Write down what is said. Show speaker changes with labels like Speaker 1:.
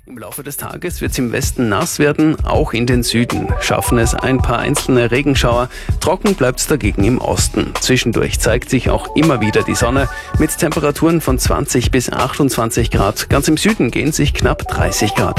Speaker 1: Im Laufe des Tages wird es im Westen nass werden, auch in den Süden schaffen es ein paar einzelne Regenschauer. Trocken bleibt es dagegen im Osten. Zwischendurch zeigt sich auch immer wieder die Sonne mit Temperaturen von 20 bis 28 Grad. Ganz im Süden gehen sich knapp 30 Grad aus.